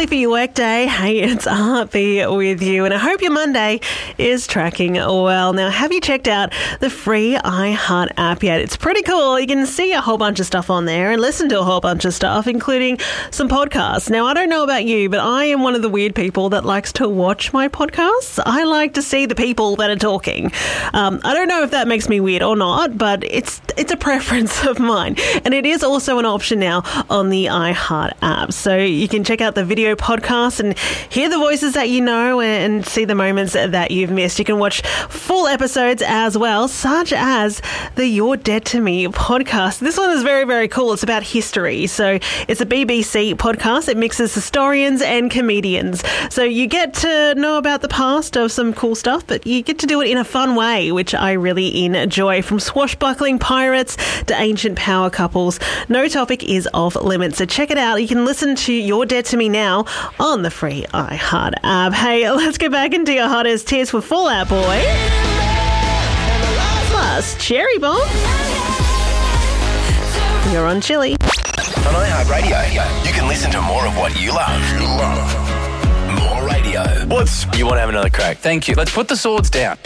early for your workday. Hey, it's Heartbeat with you, and I hope your Monday is tracking well. Now, have you checked out the free iHeart app yet? It's pretty cool. You can see a whole bunch of stuff on there and listen to a whole bunch of stuff, including some podcasts. Now, I don't know about you, but I am one of the weird people that likes to watch my podcasts. I like to see the people that are talking. I don't know if that makes me weird or not, but it's a preference of mine. And it is also an option now on the iHeart app. So you can check out the video podcast and hear the voices that you know and see the moments that you've missed. You can watch full episodes as well, such as the You're Dead to Me podcast. This one is very, very cool. It's about history. So it's a BBC podcast. It mixes historians and comedians. So you get to know about the past of some cool stuff, but you get to do it in a fun way, which I really enjoy. From swashbuckling pirates to ancient power couples, no topic is off limits. So check it out. You can listen to You're Dead to Me now on the free iHeart app. Hey, let's go back into your hottest hits for Fall Out Boy. Plus, Cherry Bomb. You're on Chili. On iHeartRadio, you can listen to more of what you love. More radio. You want to have another crack? Thank you. Let's put the swords down.